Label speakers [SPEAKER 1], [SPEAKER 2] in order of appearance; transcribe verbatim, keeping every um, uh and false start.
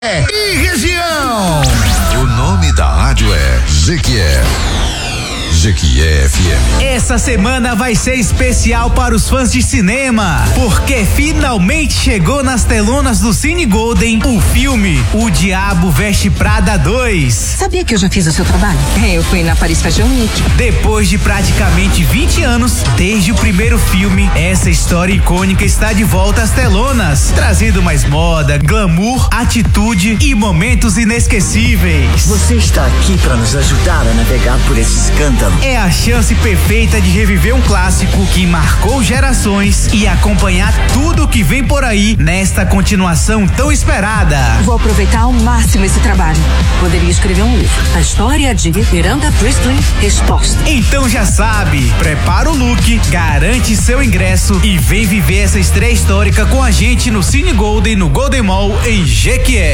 [SPEAKER 1] E região.
[SPEAKER 2] O nome da rádio é Jequié. Jequié F M.
[SPEAKER 3] Essa semana vai ser especial para os fãs de cinema, porque finalmente chegou nas telonas do Cine Golden o filme O Diabo Veste Prada dois.
[SPEAKER 4] Sabia que eu já fiz o seu trabalho? Eu fui na Paris Fashion Week.
[SPEAKER 3] Depois de praticamente vinte anos, desde o primeiro filme, essa história icônica está de volta às telonas, trazendo mais moda, glamour, atitude e momentos inesquecíveis.
[SPEAKER 5] Você está aqui para nos ajudar a navegar por esse escândalo.
[SPEAKER 3] É a chance perfeita de reviver um clássico que marcou gerações e acompanhar tudo que vem por aí nesta continuação tão esperada.
[SPEAKER 4] Vou aproveitar ao máximo esse trabalho. Poderia escrever um livro. A história de Miranda Priestley Resposta.
[SPEAKER 3] Então já sabe, prepara o look, garante seu ingresso e vem viver essa estreia histórica com a gente no Cine Golden, no Golden Mall, em Jequié.